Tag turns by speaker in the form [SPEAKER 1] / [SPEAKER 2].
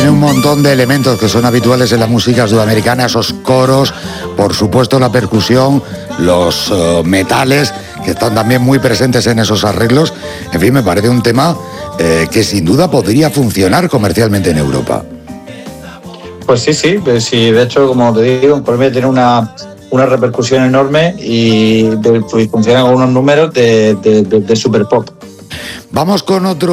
[SPEAKER 1] Tiene un montón de elementos que son habituales en la música sudamericana, esos coros, por supuesto la percusión, los metales, que están también muy presentes en esos arreglos. En fin, me parece un tema que sin duda podría funcionar comercialmente en Europa.
[SPEAKER 2] Pues sí, de hecho, como te digo, en Colombia tiene una repercusión enorme y funcionan con unos números de super pop.
[SPEAKER 1] Vamos con otro